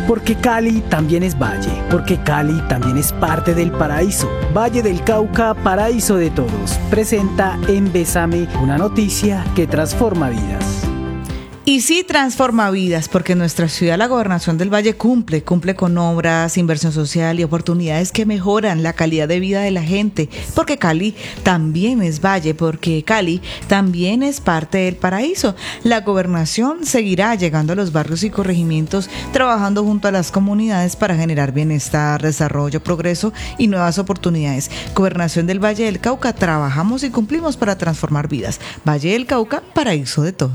Porque Cali también es valle, porque Cali también es parte del paraíso. Valle del Cauca, paraíso de todos. Presenta en Besame una noticia que transforma vidas. Y sí transforma vidas, porque en nuestra ciudad la Gobernación del Valle cumple con obras, inversión social y oportunidades que mejoran la calidad de vida de la gente, porque Cali también es valle, porque Cali también es parte del paraíso. La Gobernación seguirá llegando a los barrios y corregimientos, trabajando junto a las comunidades para generar bienestar, desarrollo, progreso y nuevas oportunidades. Gobernación del Valle del Cauca, trabajamos y cumplimos para transformar vidas. Valle del Cauca, paraíso de todos.